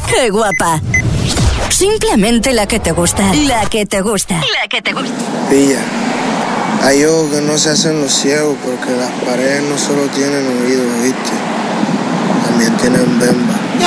¡Qué guapa! Simplemente la que te gusta. La que te gusta. La que te gusta. Pilla, hay ojos que no se hacen los ciegos porque las paredes no solo tienen oídos, ¿viste? También tienen bemba.